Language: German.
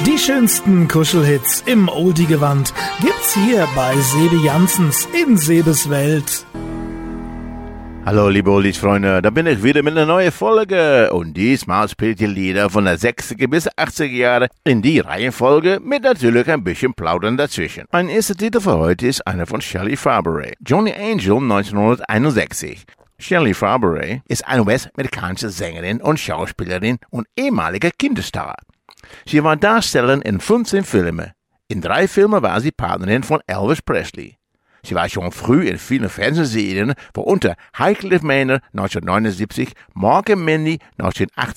Die schönsten Kuschelhits im Oldie-Gewand gibt's hier bei Sebe Janssens in Sebes Welt. Hallo liebe Oldies-Freunde, da bin ich wieder mit einer neuen Folge und diesmal spielt ihr Lieder von der 60er bis 80er Jahre in die Reihenfolge mit natürlich ein bisschen Plaudern dazwischen. Mein erster Titel für heute ist einer von Shelley Fabares, Johnny Angel 1961. Shelley Fabares ist eine US-amerikanische Sängerin und Schauspielerin und ehemalige Kinderstar. Sie war Darstellerin in 15 Filmen. In 3 Filmen war sie Partnerin von Elvis Presley. Sie war schon früh in vielen Fernsehserien, worunter Highcliffe Manor 1979, Mork and Mindy